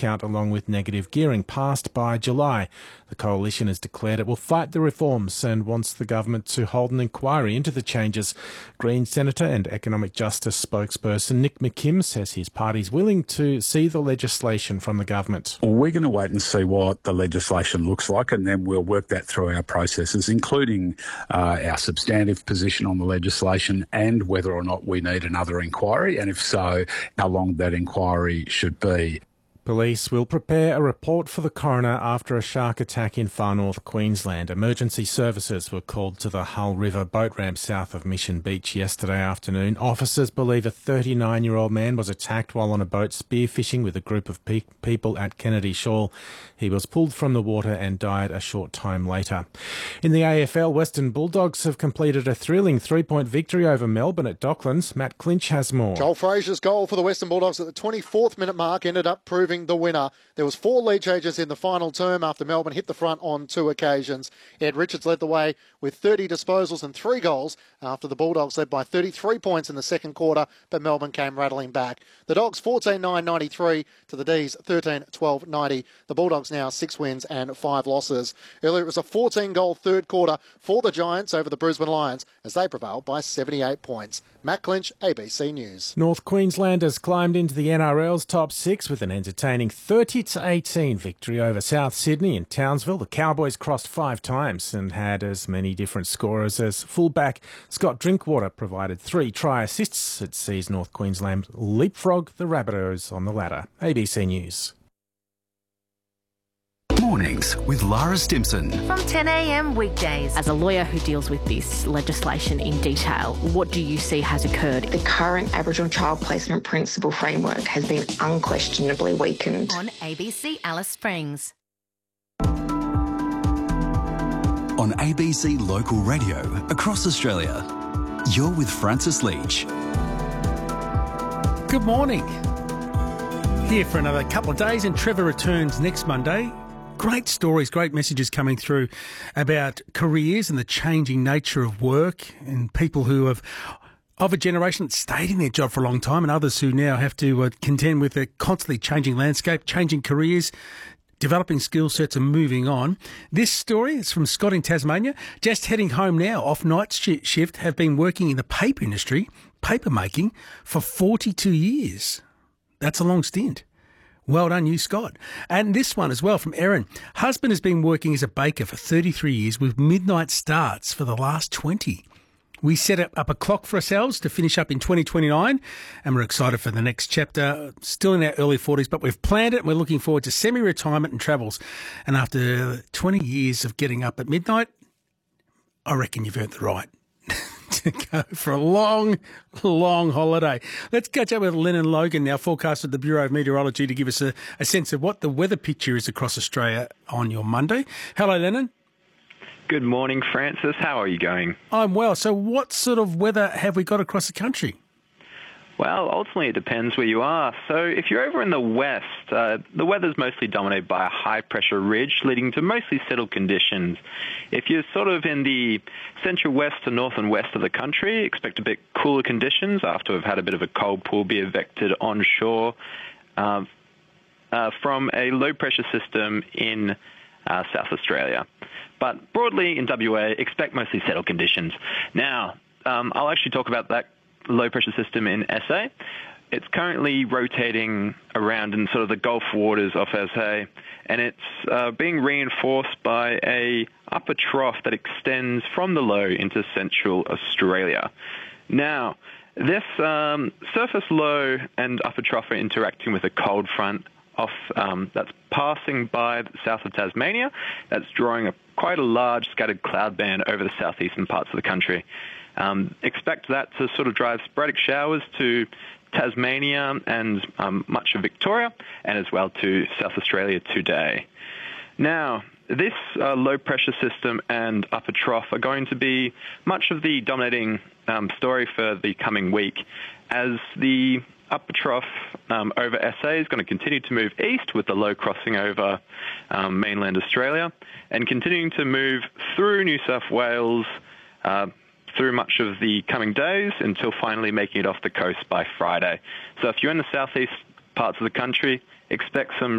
discount along with negative gearing passed by July. The Coalition has declared it will fight the reforms and wants the government to hold an inquiry into the changes. Green Senator and Economic Justice spokesperson Nick McKim says his party's willing to see the legislation from the government. We're going to wait and see what the legislation looks like, and then we'll work that through our processes, including our substantive position on the legislation and whether or not we need another inquiry, and if so, how long that inquiry should be. Police will prepare a report for the coroner after a shark attack in far north Queensland. Emergency services were called to the Hull River boat ramp south of Mission Beach yesterday afternoon. Officers believe a 39-year-old man was attacked while on a boat spearfishing with a group of people at Kennedy Shoal. He was pulled from the water and died a short time later. In the AFL, Western Bulldogs have completed a thrilling 3-point victory over Melbourne at Docklands. Matt Clinch has more. Joel Frazier's goal for the Western Bulldogs at the 24th minute mark ended up proving the winner. There was 4 lead changes in the final term after Melbourne hit the front on 2 occasions. Ed Richards led the way with 30 disposals and 3 goals after the Bulldogs led by 33 points in the second quarter, but Melbourne came rattling back. The Dogs 14-9-93 to the D's 13-12-90. The Bulldogs now 6 wins and 5 losses. Earlier it was a 14-goal third quarter for the Giants over the Brisbane Lions as they prevailed by 78 points. Matt Clinch, ABC News. North Queensland has climbed into the NRL's top 6 with an entertaining 30-18 victory over South Sydney and Townsville. The Cowboys crossed 5 times and had as many different scorers as fullback Scott Drinkwater provided 3 try assists. It sees North Queensland leapfrog the Rabbitohs on the ladder. ABC News. Mornings with Lara Stimson. From 10 a.m. weekdays. As a lawyer who deals with this legislation in detail, what do you see has occurred? The current Aboriginal Child Placement Principle framework has been unquestionably weakened. On ABC Alice Springs. On ABC Local Radio across Australia, you're with Francis Leach. Good morning. Here for another couple of days, and Trevor returns next Monday. Great stories, great messages coming through about careers and the changing nature of work, and people who have of a generation that stayed in their job for a long time and others who now have to contend with a constantly changing landscape, changing careers, developing skill sets and moving on. This story is from Scott in Tasmania. Just heading home now off night shift, have been working in the paper industry, paper making, for 42 years. That's a long stint. Well done, you, Scott. And this one as well from Erin. Husband has been working as a baker for 33 years with midnight starts for the last 20. We set up a clock for ourselves to finish up in 2029, and we're excited for the next chapter. Still in our early 40s, but we've planned it, and we're looking forward to semi-retirement and travels. And after 20 years of getting up at midnight, I reckon you've earned the right to go for a long, long holiday. Let's catch up with Lennon Logan now, forecaster at the Bureau of Meteorology, to give us a sense of what the weather picture is across Australia on your Monday. Hello, Lennon. Good morning, Francis. How are you going? I'm well. So what sort of weather have we got across the country? Well, ultimately it depends where you are. So if you're over in the west, the weather's mostly dominated by a high-pressure ridge leading to mostly settled conditions. If you're sort of in the central west to north and west of the country, expect a bit cooler conditions after we've had a bit of a cold pool be evicted onshore from a low-pressure system in South Australia. But broadly in WA, expect mostly settled conditions. Now, I'll actually talk about that low-pressure system in SA. It's currently rotating around in sort of the Gulf waters off SA, and it's being reinforced by a upper trough that extends from the low into central Australia. Now, this surface low and upper trough are interacting with a cold front that's passing by the south of Tasmania. That's drawing quite a large scattered cloud band over the southeastern parts of the country. Expect that to sort of drive sporadic showers to Tasmania and much of Victoria, and as well to South Australia today. Now, this low-pressure system and upper trough are going to be much of the dominating story for the coming week, as the upper trough over SA is going to continue to move east with the low crossing over mainland Australia and continuing to move through New South Wales through much of the coming days until finally making it off the coast by Friday. So if you're in the southeast parts of the country, expect some